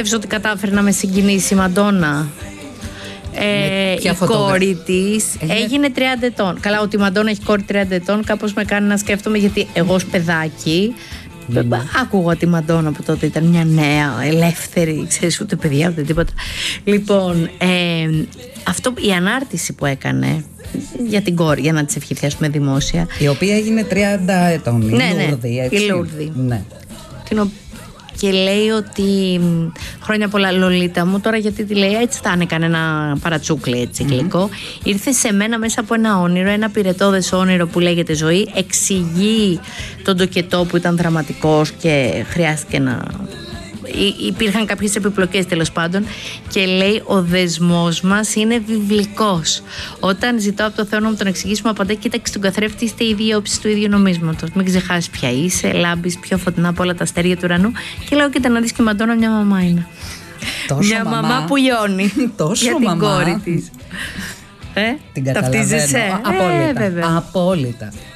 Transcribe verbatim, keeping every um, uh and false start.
πιστεύεις ότι κατάφερε να με συγκινήσει η Μαντόνα? Ε, η κόρη της έγινε... έγινε τριάντα ετών. Καλά, ότι η Μαντόνα έχει κόρη τριάντα ετών κάπως με κάνει να σκέφτομαι, γιατί εγώ ως παιδάκι mm. άκουγα τη Μαντόνα που τότε ήταν μια νέα, ελεύθερη, ξέρεις, ούτε παιδιά ούτε τίποτα. Λοιπόν, ε, αυτό, η ανάρτηση που έκανε για την κόρη, για να της ευχηθεί, ας πούμε, δημόσια, η οποία έγινε τριάντα ετών, η ναι, Λούρδη, ναι, έτσι. Η Λούρδη, ναι. την, και λέει ότι χρόνια πολλά Λολίτα μου, τώρα γιατί τη λέει, έτσι θα είναι κανένα παρατσούκλι έτσι γλυκό. Mm-hmm. Ήρθε σε μένα μέσα από ένα όνειρο, ένα πυρετώδες όνειρο που λέγεται ζωή. Εξηγεί τον τοκετό που ήταν δραματικός και χρειάστηκε να... Υπήρχαν κάποιες επιπλοκές τέλος πάντων, και λέει ο δεσμός μας είναι βιβλικός. Όταν ζητάω από το Θεό να μου τον εξηγήσει, μου απαντάει, κοίταξε τον καθρέφτη, είστε οι δύο όψεις του ίδιου νομίσματος. Μην ξεχάσεις ποια είσαι, λάμπεις πιο φωτεινά από όλα τα αστέρια του ουρανού. Και λέω, κοίτα να δεις, και η Μαντόνα μια μαμά είναι. Τόσο μια μαμά, μαμά που λιώνει. Τόσο για μαμά. Την κόρη της. Ε, την καταλαβαίνω. Ταυτίζεσαι. Απόλυτα. Ε, Απόλυτα.